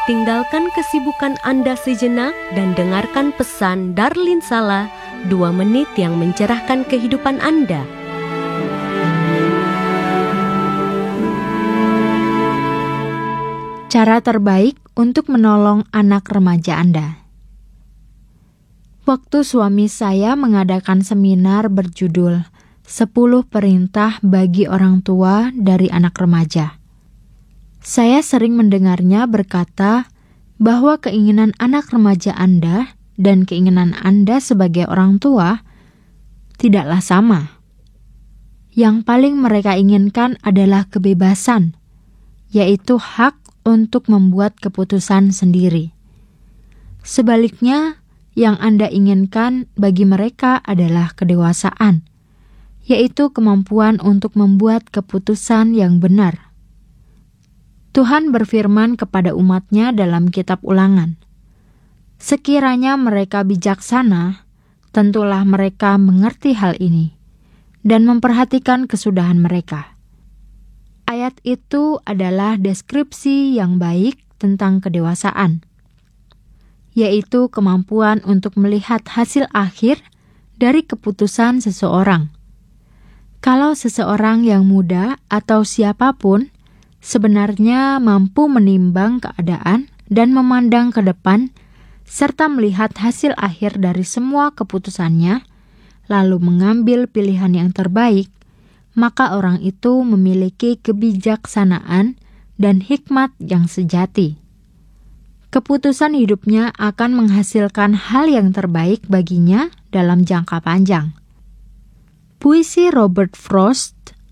tinggalkan kesibukan Anda sejenak dan dengarkan pesan Darlin Sala, 2 menit yang mencerahkan kehidupan Anda. Cara terbaik untuk menolong anak remaja Anda. Waktu suami saya mengadakan seminar berjudul 10 Perintah Bagi Orang Tua dari Anak Remaja. Saya sering mendengarnya berkata bahwa keinginan anak remaja Anda dan keinginan Anda sebagai orang tua tidaklah sama. Yang paling mereka inginkan adalah kebebasan, yaitu hak untuk membuat keputusan sendiri. Sebaliknya, yang Anda inginkan bagi mereka adalah kedewasaan, yaitu kemampuan untuk membuat keputusan yang benar. Tuhan berfirman kepada umat-Nya dalam kitab Ulangan, "Sekiranya mereka bijaksana, tentulah mereka mengerti hal ini dan memperhatikan kesudahan mereka." Ayat itu adalah deskripsi yang baik tentang kedewasaan, yaitu kemampuan untuk melihat hasil akhir dari keputusan seseorang. Kalau seseorang yang muda atau siapapun sebenarnya mampu menimbang keadaan dan memandang ke depan, serta melihat hasil akhir dari semua keputusannya, lalu mengambil pilihan yang terbaik, maka orang itu memiliki kebijaksanaan dan hikmat yang sejati. Keputusan hidupnya akan menghasilkan hal yang terbaik baginya dalam jangka panjang. Puisi Robert Frost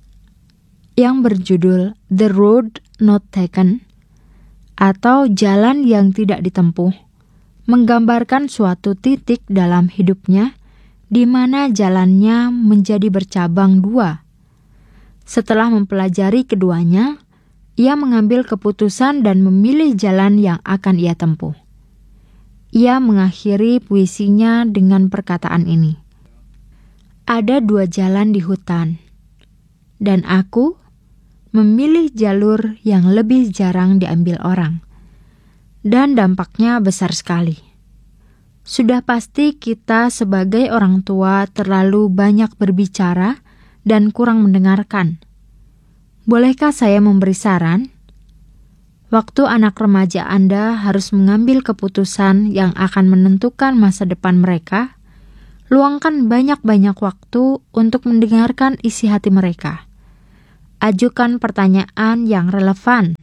yang berjudul The Road Not Taken atau Jalan yang Tidak Ditempuh menggambarkan suatu titik dalam hidupnya di mana jalannya menjadi bercabang 2. Setelah mempelajari keduanya, ia mengambil keputusan dan memilih jalan yang akan ia tempuh. Ia mengakhiri puisinya dengan perkataan ini, "Ada 2 jalan di hutan, dan aku memilih jalur yang lebih jarang diambil orang, dan dampaknya besar sekali. Sudah pasti kita sebagai orang tua terlalu banyak berbicara dan kurang mendengarkan. Bolehkah saya memberi saran? Waktu anak remaja Anda harus mengambil keputusan yang akan menentukan masa depan mereka, luangkan banyak-banyak waktu untuk mendengarkan isi hati mereka. Ajukan pertanyaan yang relevan.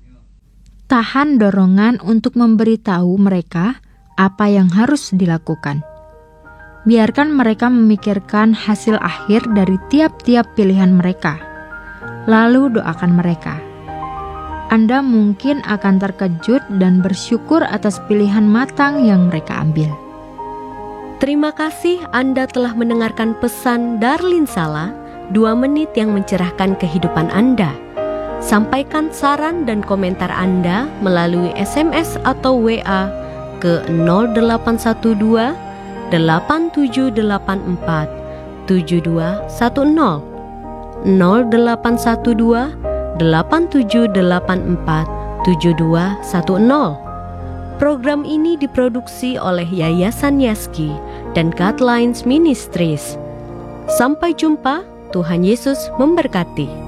Tahan dorongan untuk memberitahu mereka apa yang harus dilakukan. Biarkan mereka memikirkan hasil akhir dari tiap-tiap pilihan mereka. Lalu doakan mereka. Anda mungkin akan terkejut dan bersyukur atas pilihan matang yang mereka ambil." Terima kasih Anda telah mendengarkan pesan Darlin Sala, 2 menit yang mencerahkan kehidupan Anda. Sampaikan saran dan komentar Anda melalui SMS atau WA ke 0812 8784 7210 0812 8784 7210. Program ini diproduksi oleh Yayasan Yaski dan Guidelines Ministries. Sampai jumpa, Tuhan Yesus memberkati.